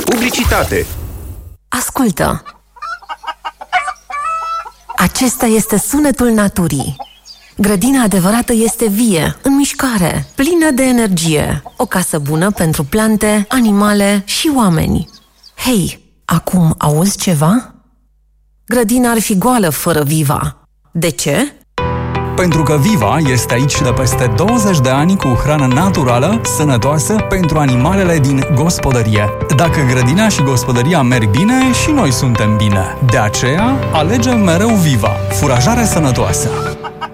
Publicitate. Ascultă! Acesta este sunetul naturii. Grădina adevărată este vie, în mișcare, plină de energie. O casă bună pentru plante, animale și oameni. Hei, acum auzi ceva? Grădina ar fi goală fără Viva. De ce? Pentru că Viva este aici de peste 20 de ani cu hrană naturală, sănătoasă pentru animalele din gospodărie. Dacă grădina și gospodăria merg bine, și noi suntem bine. De aceea, alegem mereu Viva, furajare sănătoasă.